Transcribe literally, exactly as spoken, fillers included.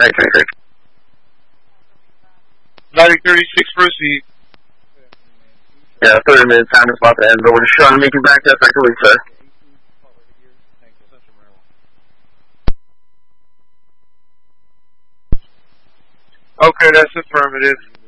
Alright, great, great. Nine thirty-six, proceed. Yeah, thirty minute time is about to end, but we're just trying to make it back there effectively, sir. Okay, that's affirmative.